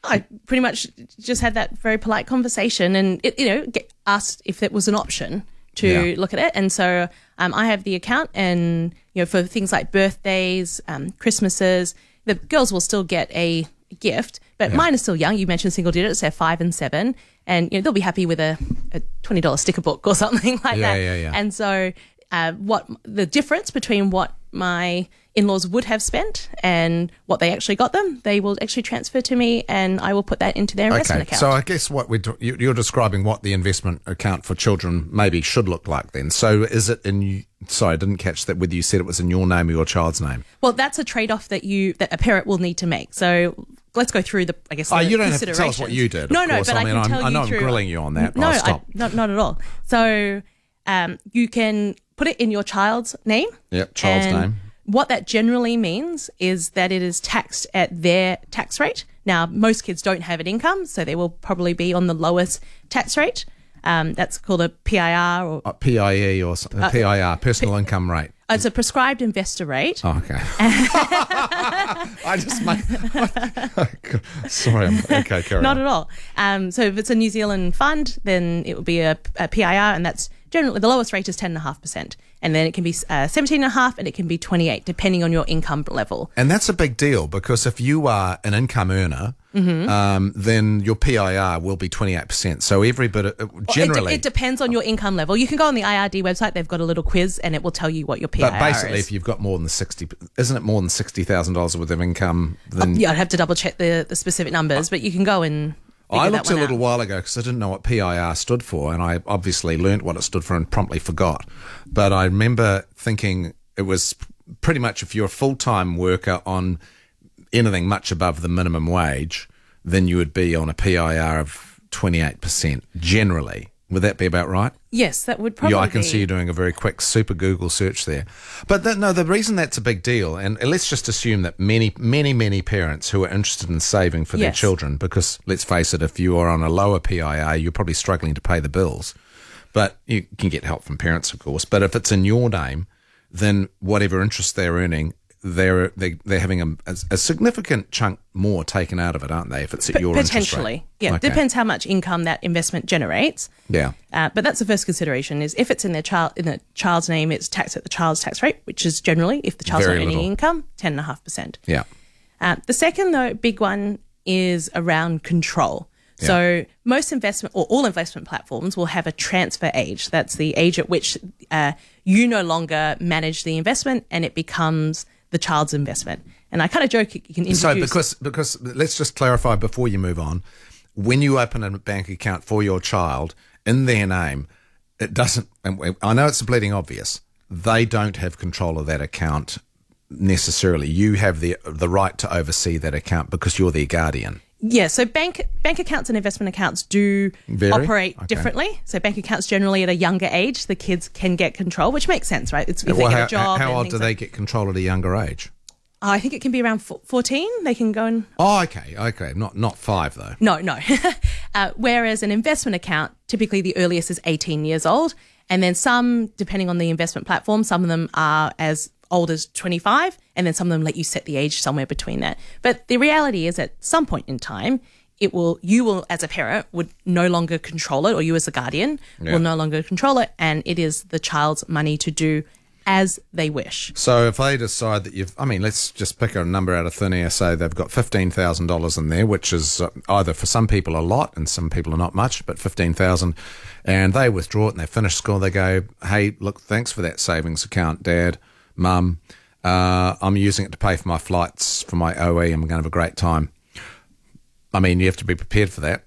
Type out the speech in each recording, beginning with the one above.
I pretty much just had that very polite conversation and, asked if that was an option to look at it. And so I have the account and, for things like birthdays, Christmases, the girls will still get a gift, but mine is still young. You mentioned single digits, they're 5 and 7, and they'll be happy with a $20 sticker book or something like that. And so what the difference between what my in-laws would have spent and what they actually got them, they will actually transfer to me and I will put that into their investment account. So I guess what you're describing what the investment account for children maybe should look like then. So is it sorry, I didn't catch that whether you said it was in your name or your child's name. Well, that's a trade-off that a parent will need to make. So let's go through the you don't have to tell us what you did. No, but I can tell you I know through. I'm grilling you on that. No, not at all. So you can put it in your child's name. Yep, child's name. What that generally means is that it is taxed at their tax rate. Now, most kids don't have an income, so they will probably be on the lowest tax rate. That's called a PIR or PIE or PIR, personal income rate. It's a prescribed investor rate. Oh, okay. I just sorry. Okay, carry on. Not at all. So if it's a New Zealand fund, then it will be a PIR, and that's generally the lowest rate is 10.5%, and then it can be 17.5%, and it can be 28%, depending on your income level. And that's a big deal because if you are an income earner, then your PIR will be 28%. So every bit generally, it depends on your income level. You can go on the IRD website; they've got a little quiz, and it will tell you what your PIR is. But basically, if you've got more than isn't it more than $60,000 worth of income? Then I'd have to double check the specific numbers, but you can go and. I looked a little while ago because I didn't know what PIR stood for, and I obviously learnt what it stood for and promptly forgot. But I remember thinking it was pretty much if you're a full-time worker on anything much above the minimum wage, then you would be on a PIR of 28% generally. Would that be about right? Yes, that would probably I can see you doing a very quick super Google search there. But the reason that's a big deal, and let's just assume that many parents who are interested in saving for their children, because let's face it, if you are on a lower PIR, you're probably struggling to pay the bills. But you can get help from parents, of course. But if it's in your name, then whatever interest they're earning, they're having a significant chunk more taken out of it, aren't they, if it's at your interest rate? Potentially, yeah. Okay. Depends how much income that investment generates. Yeah. But that's the first consideration is if it's in the child's name, it's taxed at the child's tax rate, which is generally, if the child's not earning income, 10.5%. Yeah. The second, though, big one is around control. Yeah. So most investment or all investment platforms will have a transfer age. That's the age at which you no longer manage the investment and it becomes the child's investment. And I kind of joke you can introduce... So because let's just clarify before you move on, when you open a bank account for your child in their name, it doesn't, and I know it's bleeding obvious, they don't have control of that account necessarily. You have the right to oversee that account because you're their guardian. Yeah, so bank accounts and investment accounts do operate differently. So bank accounts generally at a younger age, the kids can get control, which makes sense, right? It's if they get a job. How old do they get control at a younger age? I think it can be around 14. They can go and... Oh, okay. Not 5, though. No. Whereas an investment account, typically the earliest is 18 years old. And then some, depending on the investment platform, some of them are as old as 25, and then some of them let you set the age somewhere between that. But the reality is at some point in time, you will, as a parent, would no longer control it, or you as a guardian will no longer control it, and it is the child's money to do as they wish. So if they decide that let's just pick a number out of thin air, say they've got $15,000 in there, which is either for some people a lot and some people are not much, but $15,000, and they withdraw it and they finish school, they go, hey, look, thanks for that savings account, Dad, Mum, I'm using it to pay for my flights for my OE. I'm going to have a great time. I mean, you have to be prepared for that.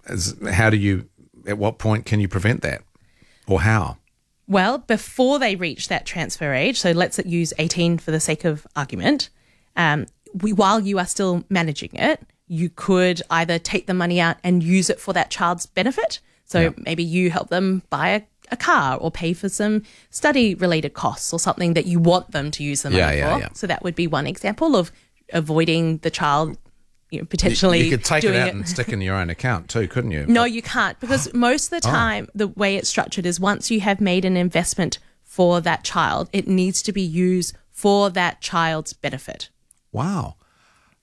At what point can you prevent that? Or how? Well, before they reach that transfer age, so let's use 18 for the sake of argument, while you are still managing it, you could either take the money out and use it for that child's benefit. So maybe you help them buy a car or pay for some study-related costs or something that you want them to use the money for. Yeah. So that would be one example of avoiding the child potentially You could take it out and stick in your own account too, couldn't you? No, you can't, because most of the time the way it's structured is once you have made an investment for that child, it needs to be used for that child's benefit. Wow.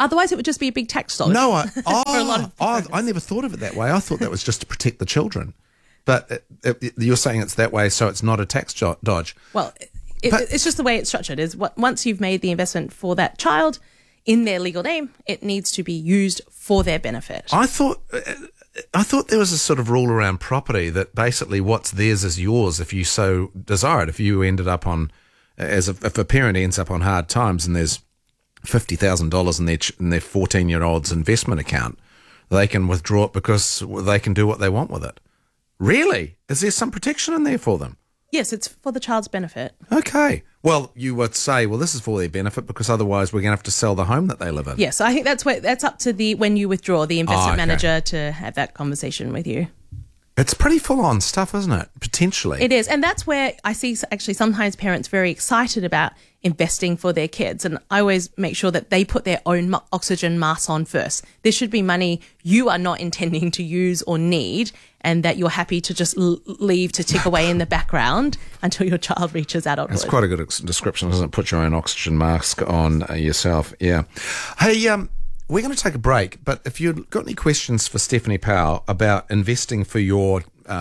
Otherwise, it would just be a big tax dodge. No, for a lot of I never thought of it that way. I thought that was just to protect the children. But you're saying it's that way, so it's not a tax dodge. Well, it's just the way it's structured. Once you've made the investment for that child in their legal name, it needs to be used for their benefit. I thought there was a sort of rule around property that basically what's theirs is yours if you so desire it. If you ended up on, if a parent ends up on hard times and there's $50,000 in their 14-year-old's investment account, they can withdraw it because they can do what they want with it. Really? Is there some protection in there for them? Yes, it's for the child's benefit. Okay. Well, you would say, well, this is for their benefit because otherwise we're going to have to sell the home that they live in. Yes, I think that's up to when you withdraw, the investment manager to have that conversation with you. It's pretty full-on stuff, isn't it? Potentially. It is. And that's where I see actually sometimes parents very excited about investing for their kids. And I always make sure that they put their own oxygen mask on first. There should be money you are not intending to use or need, and that you're happy to just leave to tick away in the background until your child reaches adulthood. That's quite a good description, isn't it? Put your own oxygen mask on yourself. Yeah. Hey, we're going to take a break, but if you've got any questions for Stephanie Powell about investing for your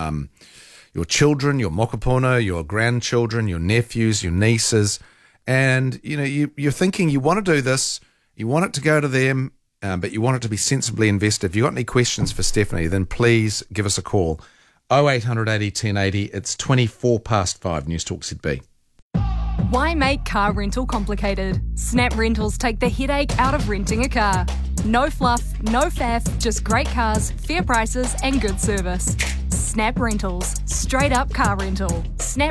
children, your mokopuna, your grandchildren, your nephews, your nieces, and you're thinking you want to do this, you want it to go to them, but you want it to be sensibly invested. If you've got any questions for Stephanie, then please give us a call. 0800 80 1080. It's 5:24 News Talk ZB. Why make car rental complicated? Snap Rentals take the headache out of renting a car. No fluff, no faff, just great cars, fair prices and good service. Snap Rentals. Straight up car rental.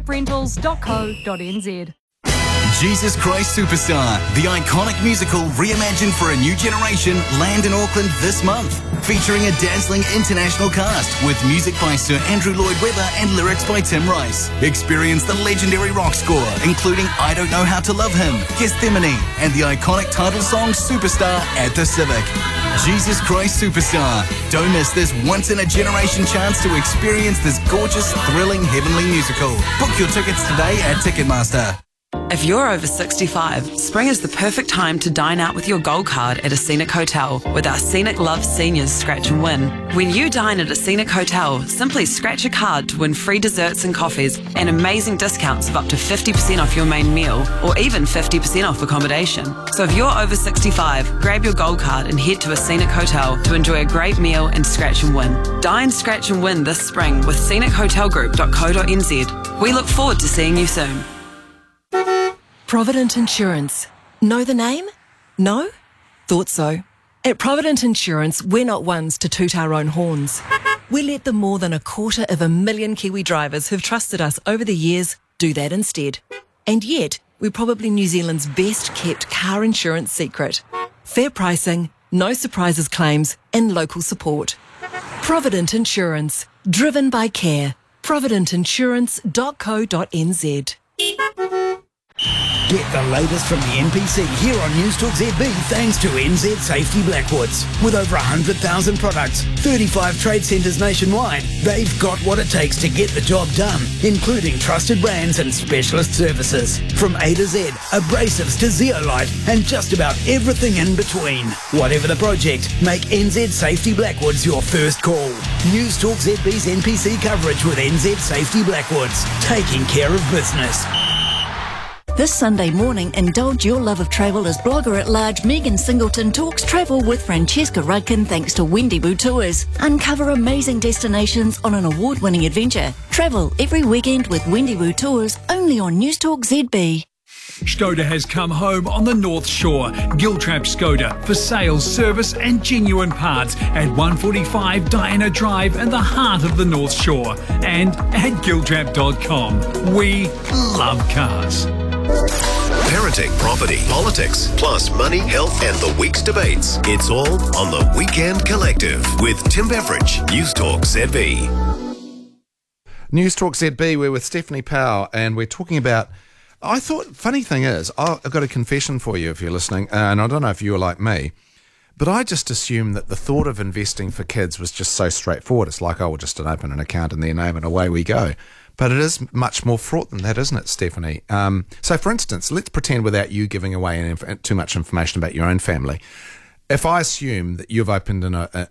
snaprentals.co.nz. Jesus Christ Superstar, the iconic musical reimagined for a new generation, land in Auckland this month. Featuring a dazzling international cast with music by Sir Andrew Lloyd Webber and lyrics by Tim Rice. Experience the legendary rock score, including I Don't Know How to Love Him, Gethsemane, and the iconic title song Superstar at the Civic. Jesus Christ Superstar. Don't miss this once-in-a-generation chance to experience this gorgeous, thrilling, heavenly musical. Book your tickets today at Ticketmaster. If you're over 65, spring is the perfect time to dine out with your Gold Card at a Scenic Hotel with our Scenic Love Seniors Scratch and Win. When you dine at a Scenic Hotel, simply scratch a card to win free desserts and coffees and amazing discounts of up to 50% off your main meal or even 50% off accommodation. So if you're over 65, grab your Gold Card and head to a Scenic Hotel to enjoy a great meal and scratch and win. Dine, scratch and win this spring with scenichotelgroup.co.nz. We look forward to seeing you soon. Provident Insurance. Know the name? No? Thought so. At Provident Insurance, we're not ones to toot our own horns. We let the more than 250,000 Kiwi drivers who've trusted us over the years do that instead. And yet, we're probably New Zealand's best kept car insurance secret. Fair pricing, no surprises claims, and local support. Provident Insurance. Driven by care. providentinsurance.co.nz. Get the latest from the NPC here on News Talk ZB thanks to NZ Safety Blackwoods. With over 100,000 products, 35 trade centres nationwide, they've got what it takes to get the job done, including trusted brands and specialist services. From A to Z, abrasives to zeolite, and just about everything in between. Whatever the project, make NZ Safety Blackwoods your first call. News Talk ZB's NPC coverage with NZ Safety Blackwoods, taking care of business. This Sunday morning, indulge your love of travel as blogger-at-large Megan Singleton talks travel with Francesca Rudkin thanks to Wendigo Tours. Uncover amazing destinations on an award-winning adventure. Travel every weekend with Wendigo Tours, only on News Talk ZB. Skoda has come home on the North Shore. Giltrap Skoda for sales, service and genuine parts at 145 Diana Drive in the heart of the North Shore and at giltrap.com. We love cars. Parenting, property, politics, plus money, health and the week's debates. It's all on The Weekend Collective with Tim Beveridge, News Talk ZB. News Talk ZB, we're with Stephanie Powell and we're talking about, I thought, funny thing is, I've got a confession for you if you're listening, and I don't know if you were like me, but I just assumed that the thought of investing for kids was just so straightforward. It's like, oh, we'll just open an account in their name and away we go. But it is much more fraught than that, isn't it, Stephanie? So, for instance, let's pretend without you giving away too much information about your own family. if I assume that you've opened an